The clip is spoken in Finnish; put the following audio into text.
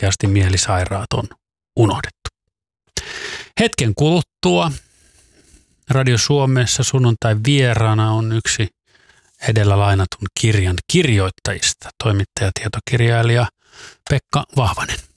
oikeasti mielisairaat on unohdettu. Hetken kuluttua Radio Suomessa sunnuntai vieraana on yksi edellä lainatun kirjan kirjoittajista, toimittaja ja tietokirjailija Pekka Vahvanen.